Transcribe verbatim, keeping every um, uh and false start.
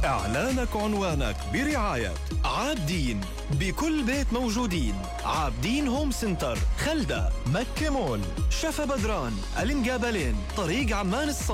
إعلانك عنوانك برعاية عابدين، بكل بيت موجودين. عابدين هوم سنتر، خلدة، مكة مول، شفا بدران، المقابلين، طريق عمان الصالح.